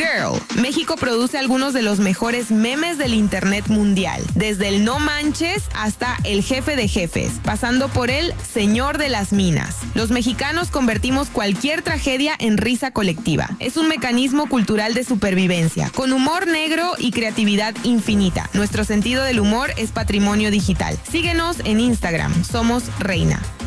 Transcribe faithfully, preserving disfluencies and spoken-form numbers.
Girl. México produce algunos de los mejores memes del internet mundial, desde el no manches hasta el jefe de jefes, pasando por el señor de las minas. Los mexicanos convertimos cualquier tragedia en risa colectiva. Es un mecanismo cultural de supervivencia, con humor negro y creatividad infinita. Nuestro sentido del humor es patrimonio digital. Síguenos en Instagram, somos Reina.